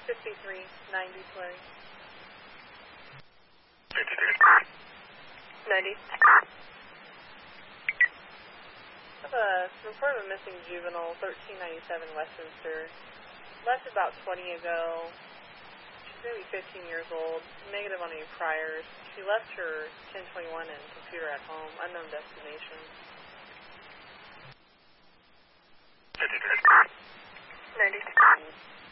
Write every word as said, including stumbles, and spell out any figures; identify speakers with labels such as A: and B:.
A: fifty-three ninety, Larry.
B: fifty-three
A: ninety. I have a report of a missing juvenile, thirteen ninety-seven Westminster. Left about twenty ago. She's maybe fifteen years old. Negative on any priors. She left her ten twenty-one and computer at home. Unknown destination.
B: fifty-three
A: ninety.